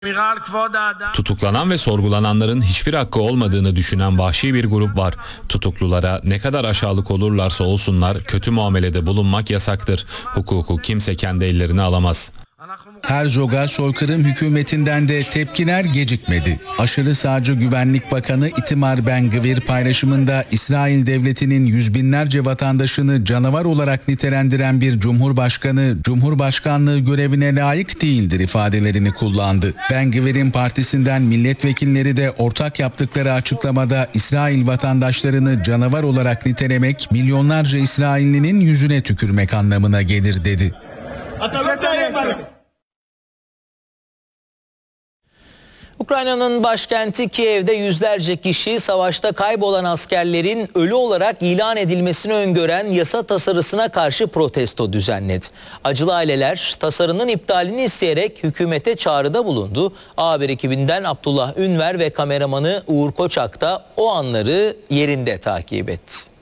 Tutuklanan ve sorgulananların hiçbir hakkı olmadığını düşünen vahşi bir grup var. Tutuklulara ne kadar aşağılık olurlarsa olsunlar kötü muamelede bulunmak yasaktır. Hukuku kimse kendi ellerine alamaz. Herzog'a soykırım hükümetinden de tepkiler gecikmedi. Aşırı sağcı Güvenlik Bakanı Itamar Ben-Gvir paylaşımında İsrail devletinin yüz binlerce vatandaşını canavar olarak nitelendiren bir Cumhurbaşkanlığı görevine layık değildir ifadelerini kullandı. Ben-Gvir'in partisinden milletvekilleri de ortak yaptıkları açıklamada İsrail vatandaşlarını canavar olarak nitelemek milyonlarca İsraillinin yüzüne tükürmek anlamına gelir dedi. Ukrayna'nın başkenti Kiev'de yüzlerce kişi savaşta kaybolan askerlerin ölü olarak ilan edilmesini öngören yasa tasarısına karşı protesto düzenledi. Acılı aileler tasarının iptalini isteyerek hükümete çağrıda bulundu. Haber ekibinden Abdullah Ünver ve kameramanı Uğur Koçak da o anları yerinde takip etti.